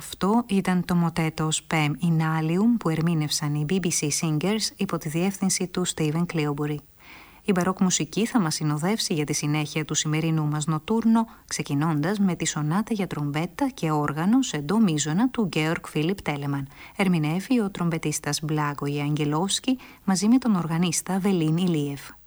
Αυτό ήταν το μοτέτο Spem in Alium που ερμήνευσαν οι BBC Singers υπό τη διεύθυνση του Steven Cleobury. Η μπαρόκ μουσική θα μας συνοδεύσει για τη συνέχεια του σημερινού μας νοτούρνο, ξεκινώντας με τη σονάτα για τρομπέτα και όργανο σε ντο μείζωνα του Georg Philipp Telemann. Ερμηνεύει ο τρομπετίστας Blagoj Αγγελόφσκι μαζί με τον οργανίστα Βελίν Ηλίεφ.